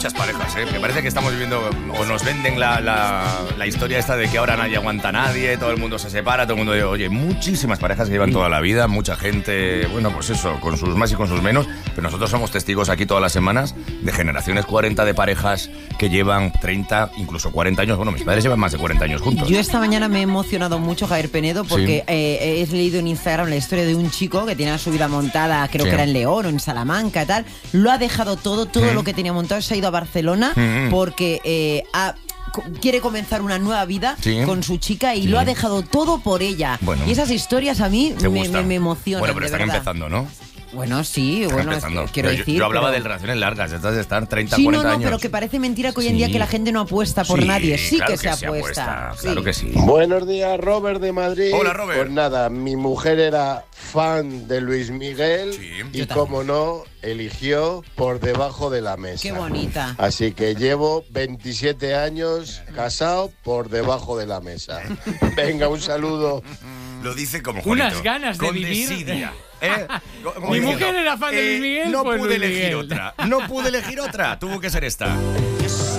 muchas parejas, ¿eh? Me parece que estamos viviendo, o nos venden la historia esta de que ahora nadie aguanta a nadie, todo el mundo se separa, todo el mundo dice, oye, muchísimas parejas que llevan toda la vida, mucha gente, bueno, pues eso, con sus más y con sus menos, pero nosotros somos testigos aquí todas las semanas de generaciones 40 de parejas que llevan 30, incluso 40 años. Bueno, mis padres llevan más de 40 años juntos. Yo esta mañana me he emocionado mucho, Javier Penedo, porque he leído en Instagram la historia de un chico que tiene su vida montada, creo que era en León o en Salamanca y tal. Lo ha dejado todo lo que tenía montado, se ha ido a Barcelona porque quiere comenzar una nueva vida con su chica y lo ha dejado todo por ella. Bueno, y esas historias a mí me emocionan. Bueno, pero están empezando, ¿no? Bueno, sí, bueno, quiero decir... Yo hablaba de relaciones largas, entonces están 30, 40 años. No, pero que parece mentira que hoy en día que la gente no apuesta por nadie. Sí, claro que se apuesta. Claro que sí. Buenos días, Robert de Madrid. Hola, Robert. Pues nada, mi mujer era fan de Luis Miguel y, como no, eligió Por debajo de la mesa. Qué bonita. Así que llevo 27 años casado por debajo de la mesa. Venga, un saludo. Lo dice como Juanito. Unas ganas de vivir. Desidia. Mi mujer era fan de Luis Miguel. No pues pude Luis elegir Miguel. otra. No pude elegir otra. Tuvo que ser esta.